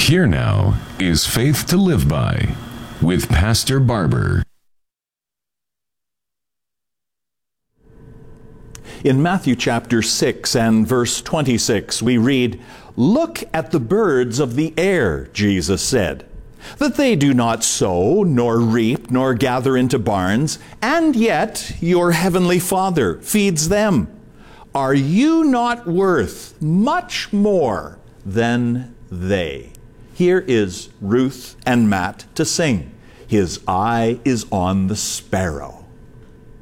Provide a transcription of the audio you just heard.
Here now is Faith to Live By with Pastor Barber. In Matthew chapter 6 and verse 26, we read, "Look at the birds of the air," Jesus said, "that they do not sow, nor reap, nor gather into barns, and yet your heavenly Father feeds them. Are you not worth much more than they?" Here is Ruth and Matt to sing, "His eye is on the sparrow."